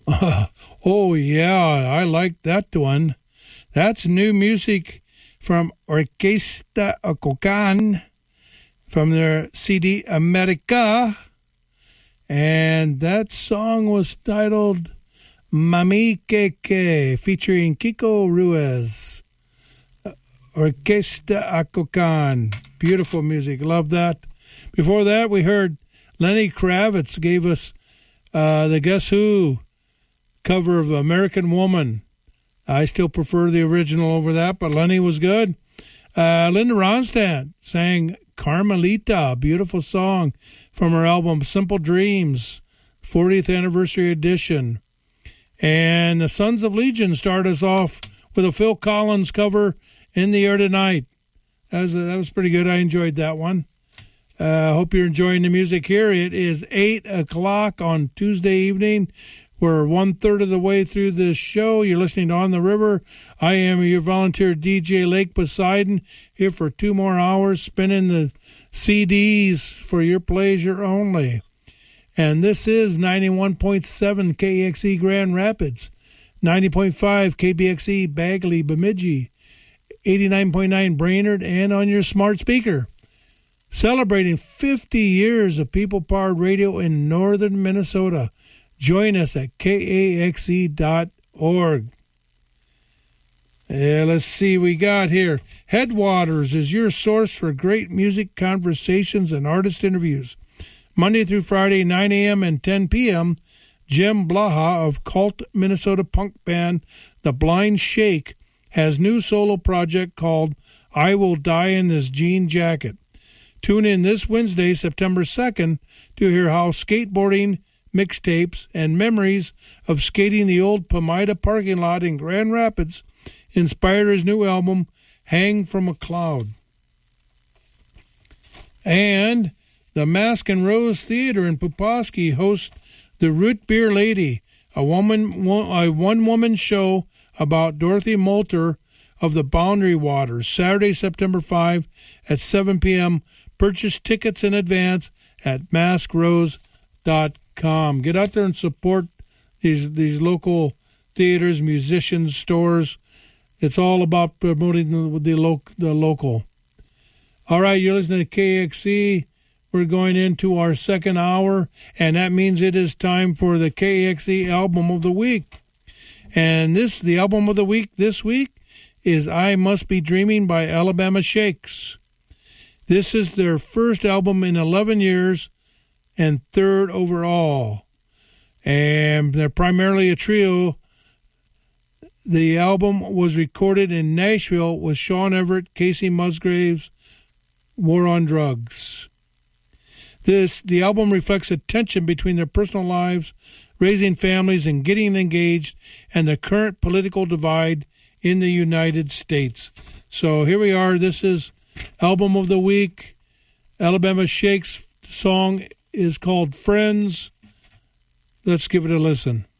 Oh, yeah, I like that one. That's new music from Orquesta Acocan from their CD America. And that song was titled Mami Keke, featuring Kiko Ruiz. Orquesta Acocan. Beautiful music. Love that. Before that, we heard Lenny Kravitz gave us the Guess Who cover of American Woman. I still prefer the original over that, but Lenny was good. Linda Ronstadt sang Carmelita, a beautiful song from her album Simple Dreams, 40th Anniversary Edition. And the Sons of Legion started us off with a Phil Collins cover, In the Air Tonight. That was pretty good. I enjoyed that one. Hope you're enjoying the music here. It is 8 o'clock on Tuesday evening. We're 1/3 of the way through the show. You're listening to On the River. I am your volunteer DJ Lake Poseidon, here for 2 more hours, spinning the CDs for your pleasure only. And this is 91.7 KXE Grand Rapids, 90.5 KBXE Bagley Bemidji, 89.9 Brainerd, and on your smart speaker. Celebrating 50 years of people-powered radio in northern Minnesota. Join us at kaxe.org. Let's see, we got here. Headwaters is your source for great music, conversations, and artist interviews. Monday through Friday, 9 a.m. and 10 p.m., Jim Blaha of cult Minnesota punk band The Blind Shake has new solo project called I Will Die in This Jean Jacket. Tune in this Wednesday, September 2nd, to hear how skateboarding, mixtapes, and memories of skating the old Pomida parking lot in Grand Rapids inspired his new album, Hang from a Cloud. And the Mask and Rose Theater in Pulaski hosts The Root Beer Lady, a one-woman show about Dorothy Moulter of the Boundary Waters, Saturday, September 5 at 7 p.m. Purchase tickets in advance at maskrose.com. Get out there and support these local theaters, musicians, stores. It's all about promoting the local. All right, you're listening to KXE. We're going into our second hour, and that means it is time for the KXE Album of the Week. And the album of the week this week is I Must Be Dreaming by Alabama Shakes. This is their first album in 11 years and third overall. And they're primarily a trio. The album was recorded in Nashville with Sean Everett, Casey Musgraves, War on Drugs. The album reflects a tension between their personal lives, raising families, and getting engaged, and the current political divide in the United States. So here we are. This is Album of the Week. Alabama Shakes song is called Friends. Let's give it a listen.